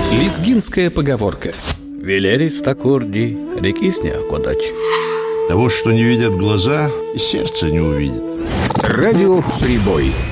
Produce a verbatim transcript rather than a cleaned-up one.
Лезгинская поговорка. Велерис такурди, реки сня кодач. Того, что не видят глаза, и сердце не увидит. Радио «Прибой».